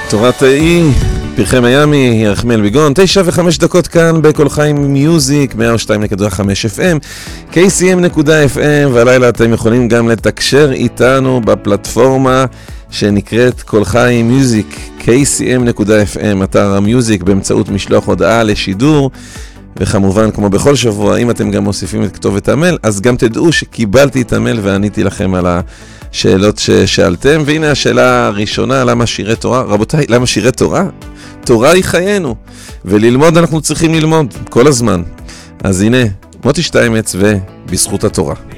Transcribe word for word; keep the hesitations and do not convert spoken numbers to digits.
תורת האי, פרחי מיאמי, ירחמיאל ביגון, תשע וחמש דקות כאן בכל חיים מיוזיק, מאה ושתיים נקודה חמש אף אם, קיי סי אם נקודה אף אם, והלילה אתם יכולים גם לתקשר איתנו בפלטפורמה שנקראת כל חיים מיוזיק, קיי סי אם נקודה אף אם, אתר המיוזיק, באמצעות משלוח הודעה לשידור, וכמובן כמו בכל שבוע, אם אתם גם מוסיפים את כתובת המייל, אז גם תדעו שקיבלתי את המייל ועניתי לכם על השאלות ששאלתם. והנה השאלה הראשונה, למה שירי תורה? רבותיי, למה שירי תורה? תורה היא חיינו, וללמוד אנחנו צריכים ללמוד כל הזמן. אז הנה, מוטי שטיימץ ובזכות התורה.